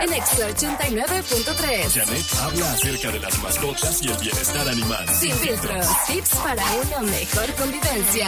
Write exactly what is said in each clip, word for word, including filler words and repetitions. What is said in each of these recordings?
en Exa ochenta y nueve punto tres. Janet habla acerca de las mascotas y el bienestar animal. Sin filtros, tips para una mejor convivencia.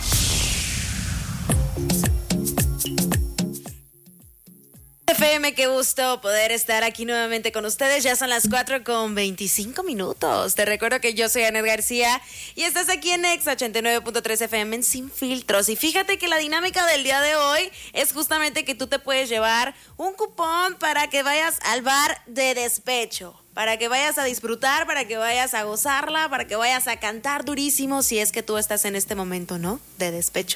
F M, qué gusto poder estar aquí nuevamente con ustedes. Ya son las cuatro con veinticinco minutos. Te recuerdo que yo soy Anet García y estás aquí en Exa ochenta y nueve punto tres F M en Sin Filtros. Y fíjate que la dinámica del día de hoy es justamente que tú te puedes llevar un cupón para que vayas al bar de despecho. Para que vayas a disfrutar, para que vayas a gozarla, para que vayas a cantar durísimo si es que tú estás en este momento, ¿no? De despecho.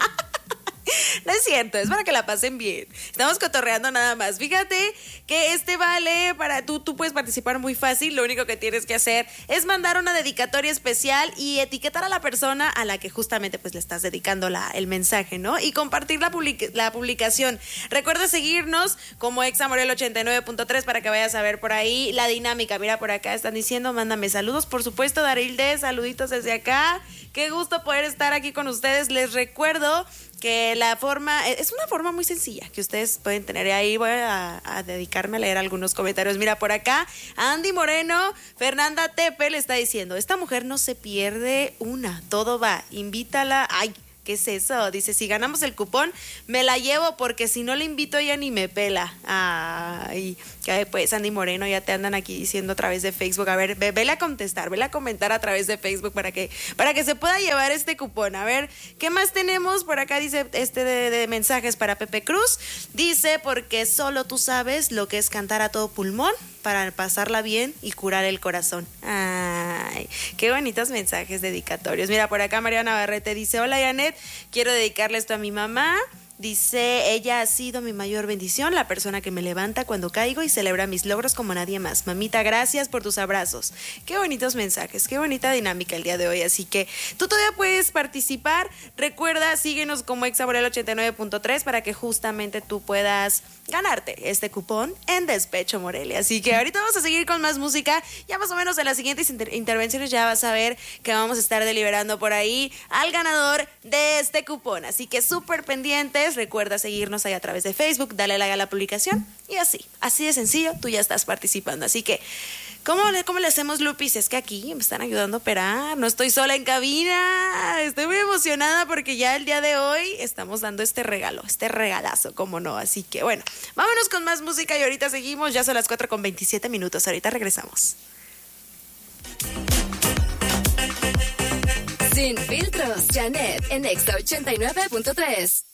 No es cierto, es para que la pasen bien. Estamos cotorreando nada más. Fíjate que este vale para tú, tú puedes participar muy fácil. Lo único que tienes que hacer es mandar una dedicatoria especial y etiquetar a la persona a la que justamente pues le estás dedicando la, el mensaje, ¿no? Y compartir la, public- la publicación. Recuerda seguirnos como Exa Morel ochenta y nueve punto tres para que vayas a ver por ahí la dinámica. Mira, por acá están diciendo, mándame saludos. Por supuesto, Darilde, saluditos desde acá. Qué gusto poder estar aquí con ustedes. Les recuerdo que la forma, es una forma muy sencilla que ustedes pueden tener. Ahí voy a, a dedicarme a leer algunos comentarios. Mira, por acá, Andy Moreno, Fernanda Tepe le está diciendo, esta mujer no se pierde una, todo va, invítala. Ay, ¿qué es eso? Dice, si ganamos el cupón, me la llevo porque si no le invito ella ni me pela. Ay, que pues Andy Moreno, ya te andan aquí diciendo a través de Facebook. A ver, ve, vele a contestar, vele a comentar a través de Facebook para que, para que se pueda llevar este cupón. A ver, ¿qué más tenemos? Por acá dice este de, de mensajes para Pepe Cruz. Dice, porque solo tú sabes lo que es cantar a todo pulmón para pasarla bien y curar el corazón. Ay, qué bonitos mensajes dedicatorios. Mira, por acá María Navarrete dice, hola Janet, quiero dedicarle esto a mi mamá. Dice, ella ha sido mi mayor bendición, la persona que me levanta cuando caigo y celebra mis logros como nadie más. Mamita, gracias por tus abrazos. Qué bonitos mensajes, qué bonita dinámica el día de hoy. Así que tú todavía puedes participar. Recuerda, síguenos como Exa Morel ochenta y nueve punto tres para que justamente tú puedas ganarte este cupón en Despecho Morelia. Así que ahorita vamos a seguir con más música. Ya más o menos en las siguientes inter- intervenciones ya vas a ver que vamos a estar deliberando por ahí al ganador de este cupón. Así que súper pendientes. Recuerda seguirnos ahí a través de Facebook, dale like a la publicación y así, así de sencillo, tú ya estás participando. Así que, ¿cómo le, cómo le hacemos, Lupis? Es que aquí me están ayudando a operar, no estoy sola en cabina, estoy muy emocionada porque ya el día de hoy estamos dando este regalo, este regalazo, cómo no. Así que bueno, vámonos con más música y ahorita seguimos, ya son las cuatro con veintisiete minutos, ahorita regresamos. Sin filtros, Janet en Exa ochenta y nueve punto tres.